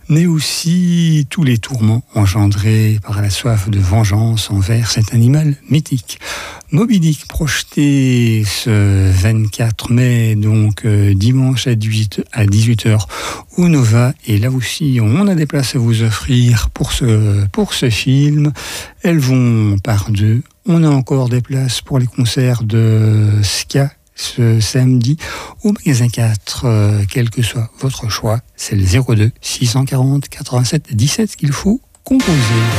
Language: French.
mais aussi tous les tourments engendrés par la soif de vengeance envers cet animal mythique. Moby Dick, projeté ce 24 mai, donc dimanche à 18h au Nova, et là aussi on a des places à vous offrir pour ce film. Elles vont par deux. On a encore des places pour les concerts de Ska ce samedi au magasin 4, quel que soit votre choix, c'est le 02 640 87 17 qu'il faut composer.